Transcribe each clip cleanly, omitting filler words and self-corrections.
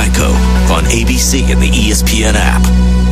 Geico on ABC and the ESPN app.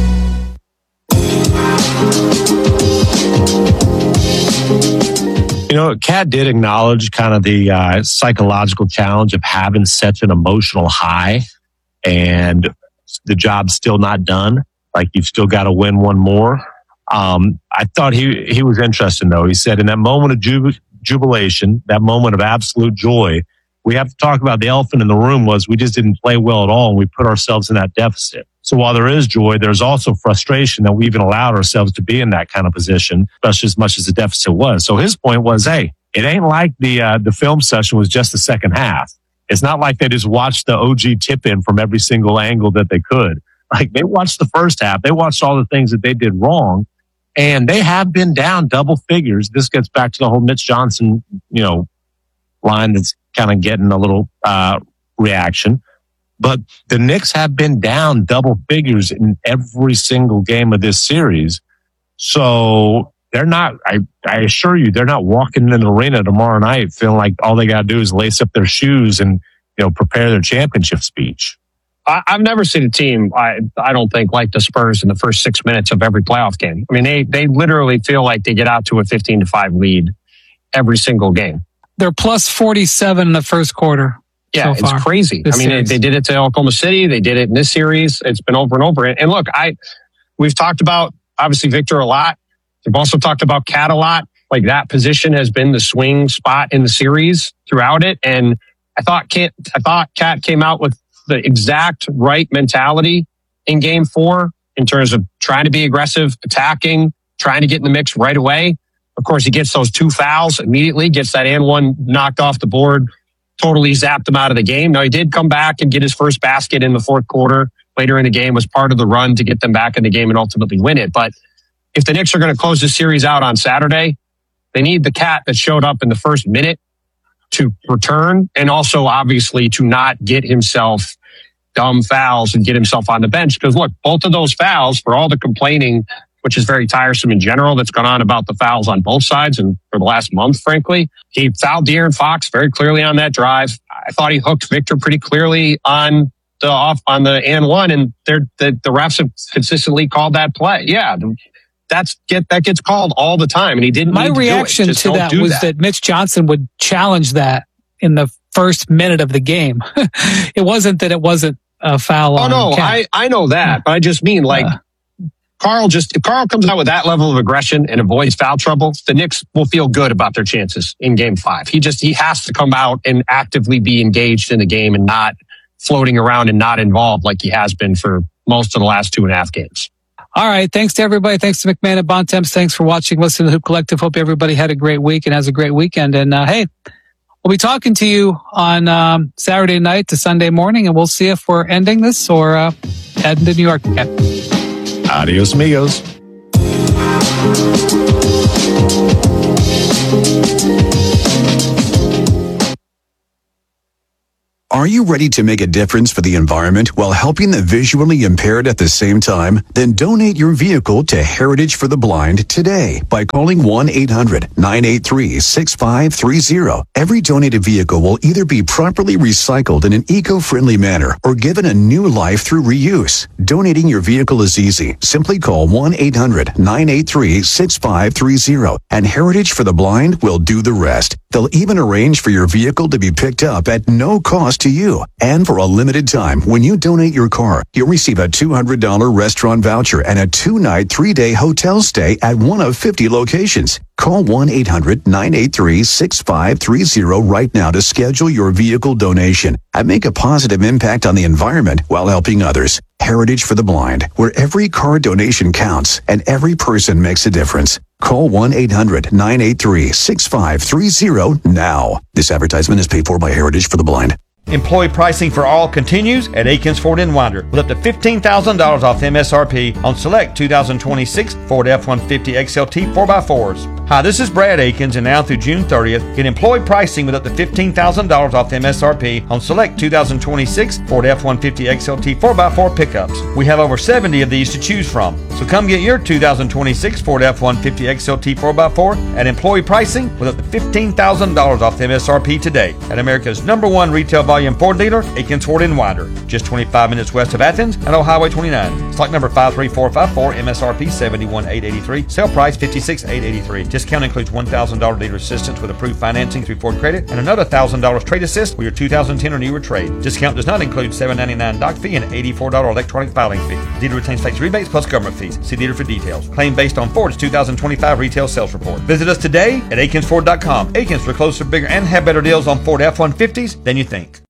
You know, Kat did acknowledge kind of the psychological challenge of having such an emotional high and the job's still not done. Like, you've still got to win one more. I thought he was interesting, though. He said in that moment of jubilation, that moment of absolute joy, we have to talk about the elephant in the room was we just didn't play well at all, and we put ourselves in that deficit. So while there is joy, there's also frustration that we even allowed ourselves to be in that kind of position, especially as much as the deficit was. So his point was, hey, it ain't like the film session was just the second half. It's not like they just watched the OG tip in from every single angle that they could. Like, they watched the first half. They watched all the things that they did wrong, and they have been down double figures. This gets back to the whole Mitch Johnson, line that's kind of getting a little reaction. But the Knicks have been down double figures in every single game of this series. So they're not, I assure you, they're not walking in an arena tomorrow night feeling like all they got to do is lace up their shoes and, prepare their championship speech. I've never seen a team, I don't think, like the Spurs in the first 6 minutes of every playoff game. I mean, they literally feel like they get out to a 15-5 lead every single game. They're plus 47 in the first quarter. Yeah, so it's crazy. I mean, they did it to Oklahoma City. They did it in this series. It's been over and over. And look, we've talked about, obviously, Victor a lot. We've also talked about Cat a lot. Like, that position has been the swing spot in the series throughout it. And I thought Cat came out with the exact right mentality in Game 4 in terms of trying to be aggressive, attacking, trying to get in the mix right away. Of course, he gets those 2 fouls immediately, gets that and one knocked off the board, totally zapped him out of the game. Now, he did come back and get his first basket in the fourth quarter later in the game, was part of the run to get them back in the game and ultimately win it. But if the Knicks are going to close this series out on Saturday, they need the Cat that showed up in the first minute to return, and also obviously to not get himself dumb fouls and get himself on the bench. Because look, both of those fouls, for all the complaining, which is very tiresome in general, that's gone on about the fouls on both sides and for the last month, frankly, he fouled De'Aaron Fox very clearly on that drive. I thought he hooked Victor pretty clearly on the and one, and the refs have consistently called that play. Yeah. That gets called all the time, and he didn't. My reaction to that was that Mitch Johnson would challenge that in the first minute of the game. It wasn't that it wasn't a foul. Oh no, I know that, but I just mean if Carl comes out with that level of aggression and avoids foul trouble, the Knicks will feel good about their chances in Game 5. He has to come out and actively be engaged in the game and not floating around and not involved like he has been for most of the last 2.5 games. All right. Thanks to everybody. Thanks to McMahon and Bontemps. Thanks for watching, listening to the Hoop Collective. Hope everybody had a great week and has a great weekend. And hey, we'll be talking to you on Saturday night to Sunday morning, and we'll see if we're ending this or heading to New York again. Adios, amigos. Are you ready to make a difference for the environment while helping the visually impaired at the same time? Then donate your vehicle to Heritage for the Blind today by calling 1-800-983-6530. Every donated vehicle will either be properly recycled in an eco-friendly manner or given a new life through reuse. Donating your vehicle is easy. Simply call 1-800-983-6530 and Heritage for the Blind will do the rest. They'll even arrange for your vehicle to be picked up at no cost to you. And for a limited time, when you donate your car, you'll receive a $200 restaurant voucher and a 2-night, 3-day hotel stay at one of 50 locations. Call 1-800-983-6530 right now to schedule your vehicle donation and make a positive impact on the environment while helping others. Heritage for the Blind, where every car donation counts and every person makes a difference. Call 1-800-983-6530 now. This advertisement is paid for by Heritage for the Blind. Employee pricing for all continues at Aikens Ford & Winder with up to $15,000 off MSRP on select 2026 Ford F-150 XLT 4x4s. Hi, this is Brad Akins, and now through June 30th, get employee pricing with up to $15,000 off the MSRP on select 2026 Ford F-150 XLT 4x4 pickups. We have over 70 of these to choose from. So come get your 2026 Ford F-150 XLT 4x4 at employee pricing with up to $15,000 off the MSRP today at America's #1 retail volume Ford dealer, Akins Ford in Winder, just 25 minutes west of Athens and on Highway 29. Stock number 53454, MSRP $71,883, sale price $56,883. Discount includes $1,000 dealer assistance with approved financing through Ford Credit and another $1,000 trade assist with your 2010 or newer trade. Discount does not include $7.99 doc fee and $84 electronic filing fee. Dealer retains tax rebates plus government fees. See dealer for details. Claim based on Ford's 2025 retail sales report. Visit us today at AkinsFord.com. Akins, we're closer, bigger, and have better deals on Ford F-150s than you think.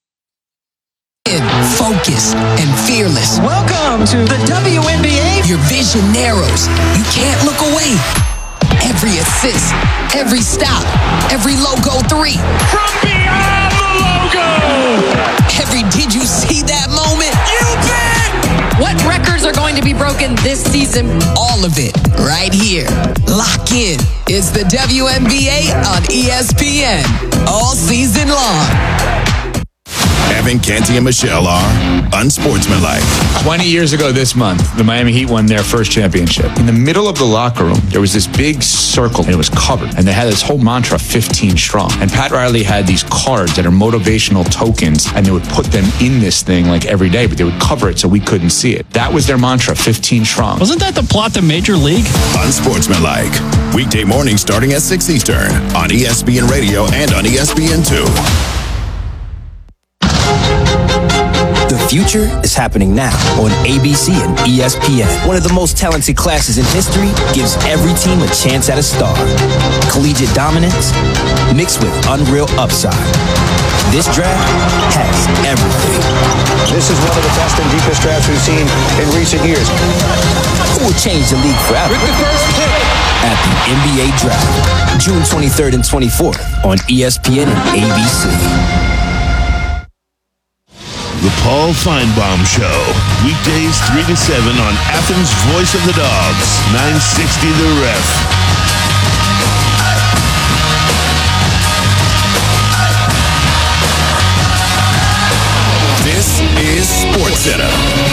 Focused and fearless. Welcome to the WNBA. Your vision narrows. You can't look away. Every assist, every stop, every logo three. From beyond the logo. Every did you see that moment? You bet. What records are going to be broken this season? All of it right here. Lock in. It's the WNBA on ESPN all season long. Evan, Canty, and Michelle are unsportsmanlike. 20 years ago this month, the Miami Heat won their first championship. In the middle of the locker room, there was this big circle, and it was covered. And they had this whole mantra, 15 strong. And Pat Riley had these cards that are motivational tokens, and they would put them in this thing like every day, but they would cover it so we couldn't see it. That was their mantra, 15 strong. Wasn't that the plot to Major League? Unsportsmanlike. Weekday mornings starting at 6 Eastern on ESPN Radio and on ESPN2. The future is happening now on ABC and ESPN. One of the most talented classes in history gives every team a chance at a star. Collegiate dominance mixed with unreal upside. This draft has everything. This is one of the best and deepest drafts we've seen in recent years. Who will change the league forever? With the first pick at the NBA Draft, June 23rd and 24th on ESPN and ABC. The Paul Feinbaum Show. Weekdays 3 to 7 on Athens' Voice of the Dogs. 960 The Ref. This is SportsCenter.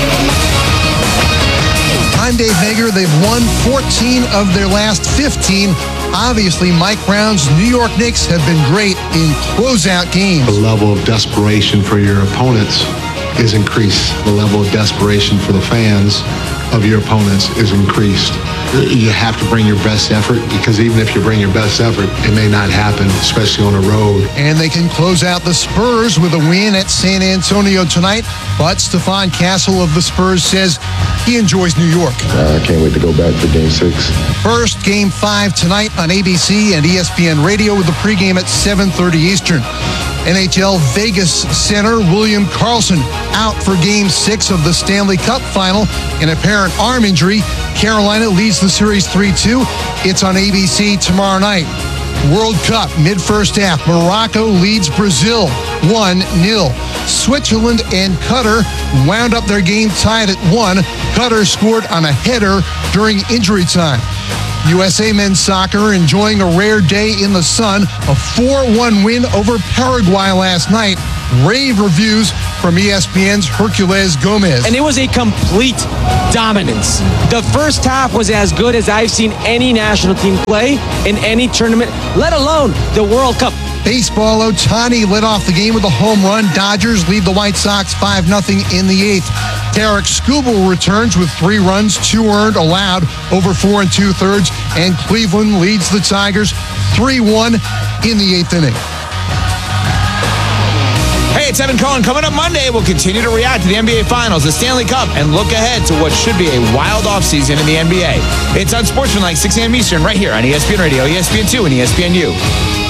I'm Dave Hager. They've won 14 of their last 15. Obviously, Mike Brown's New York Knicks have been great in closeout games. The level of desperation for your opponents is increased. The level of desperation for the fans of your opponents is increased. You have to bring your best effort, because even if you bring your best effort, it may not happen, especially on the road. And they can close out the Spurs with a win at San Antonio tonight. But Stephon Castle of the Spurs says he enjoys New York. I can't wait to go back to Game 6. First, Game 5 tonight on ABC and ESPN Radio with the pregame at 7:30 Eastern. NHL Vegas center William Karlsson out for Game 6 of the Stanley Cup Final. An apparent arm injury. Carolina leads the series 3-2. It's on ABC tomorrow night. World Cup mid-first half. Morocco leads Brazil 1-0. Switzerland and Qatar wound up their game tied at 1. Qatar scored on a header during injury time. USA men's soccer enjoying a rare day in the sun. A 4-1 win over Paraguay last night. Rave reviews from ESPN's Herculez Gomez. And it was a complete dominance. The first half was as good as I've seen any national team play in any tournament, let alone the World Cup. Baseball, Ohtani led off the game with a home run. Dodgers lead the White Sox 5-0 in the 8th. Tarik Skubal returns with 3 runs, 2 earned, allowed over 4 2/3. And Cleveland leads the Tigers 3-1 in the 8th inning. Hey, it's Evan Cohen. Coming up Monday, we'll continue to react to the NBA Finals, the Stanley Cup, and look ahead to what should be a wild offseason in the NBA. It's Unsportsmanlike, 6 a.m. Eastern, right here on ESPN Radio, ESPN2, and ESPNU.